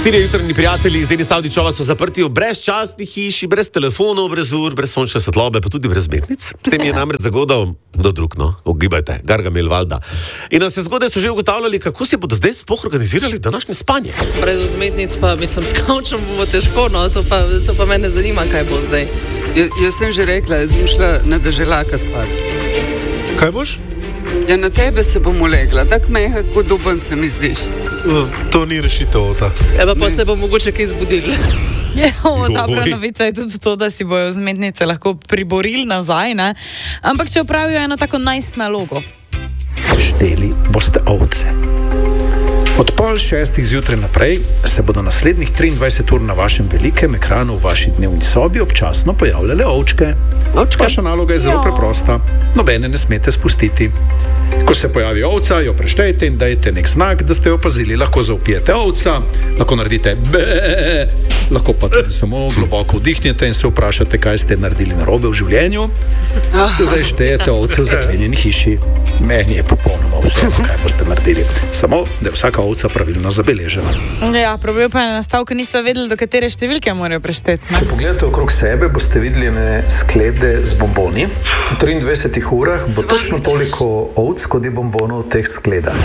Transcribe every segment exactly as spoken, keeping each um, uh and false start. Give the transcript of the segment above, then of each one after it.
Štirje jutrni prijatelji iz Denis Avdićova so zaprti v brezčasni hiši, brez telefonov, brez ur, brez sončne svetlobe, pa tudi brez metnic. Tem je namreč zagodal do drug, no, ogibajte, Gargamel Valda. In na vse zgodaj so že ugotavljali, kako si bodo zdaj sploh organizirali današnje spanje. Brez vzmetnic pa, mislim, s kavčem bo težko, no, to pa, to pa mene zanima, kaj bo zdaj. Ja, jaz sem že rekla, jaz bom šla na deželaka spati. Kaj boš? Ja, na tebe se bom ulegla, tak mehak, kot duban se mi zdiš. Uh, to ni rešitev, ta. Eba pa ne. Se bo mogoče kaj zbudili. Ja, dobra novica je tudi to, da si bojo vzmetnice lahko priborili nazaj, ne? Ampak če opravijo eno tako nice nalogo. Šteli boste ovce. Od pol šestih zjutraj naprej se bodo naslednjih triindvajset ur na vašem velikem ekranu v vaši dnevni sobi občasno pojavljale ovčke. Ovčke. Vaša naloga je zelo preprosta. Nobene ne smete spustiti. Ko se pojavi ovca, jo preštejte in dajte nek znak, da ste jo opazili. Lahko zaupijete ovca, lahko naredite be, lahko pa tudi samo globoko vdihnete in se vprašate, kaj ste naredili narobe v življenju. Zdaj štejete ovce v zaklenjeni hiši. Meni je popolnoma vse, kaj boste naredili. Samo, da je vsaka ovca pravilno zabeležena. Ja, problem pa je nastal, ker niso vedeli, do katere številke morajo prešteti. Če pogledate okrog sebe, boste videli ene sklede z bomboni. V triindvajsetih urah bo točno toliko ovc, kot je bombonov v teh skledah.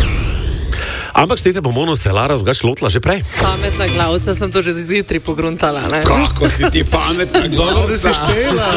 Ampak štete bombonov se je Lara drugače lotila že prej. Pametna glavca, sem to že zjutraj pogruntala, ne? Kako si ti pametna glavca? Dobro, da si štela.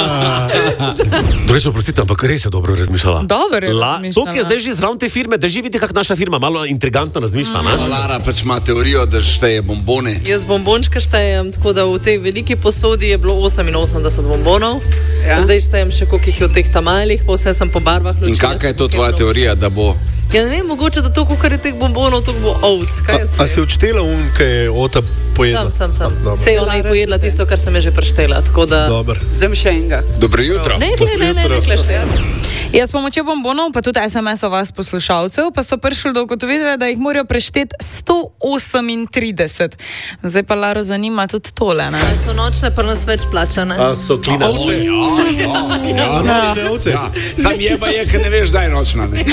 Drugače, oprostite, ampak res je dobro razmišljala. Dobro je razmišljala. To, ki je zdaj že zraven te firme, da že vidi, kak naša firma malo intrigantno razmišlja, ne? Lara pač ima teorijo, da šteje bombone. Jaz bombončka štejem, tako da v tej veliki posodi je bilo oseminosemdeset bombonov. Ja. Zdaj štejem še, koliko jih je v teh tamalih, pa vse sem po barvah ločila. In kakšna je to tvoja teorija, da bo... Ja, ne vem, mogoče, da to, kar je teh bombonov, to bo ovc. Kaj a, a si odštela un, kaj je Ota pojedla? Sem, sem, sem. Sej ona je pojedla tisto, kar sem je že preštela, tako da... Dobar. Zdaj še enega. Dobro jutro. Ne, ne, ne, ne, ne, kleštejem. Jaz s pomočjo bombonov, pa tudi es em es-ov vas poslušalcev, pa so prišli do ugotovitve, da jih morajo prešteti sto osemintrideset. Zdaj pa Laro zanima tudi tole, ne? A so nočne, pa nas več plačane. A so klina. Ovce? Ja, ja, ja, nočne ovce. Ja. Sam je pa je, ker ne veš, da je nočna, ne?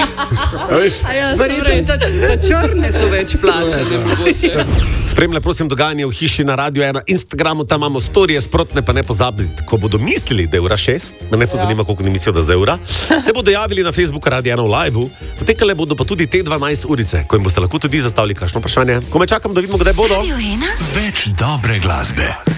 A ja, verjetno, da, da črne so več plačane, mogoče. Spremljaj, prosim, dogajanje v hiši na Radio ena, Instagramu, tam imamo storije sprotne, pa ne pozabiti, ko bodo mislili, da je ura šest, me ne to zanima, koliko ne mislijo, da zdaj je ura, se bodo javili na Facebooku Radio ena v liveu, potekale bodo pa tudi te dvanajst urice, ko jim boste lahko tudi zastavili kakšno vprašanje. Ko me čakam, da vidimo, kdaj bodo. Več dobre glasbe.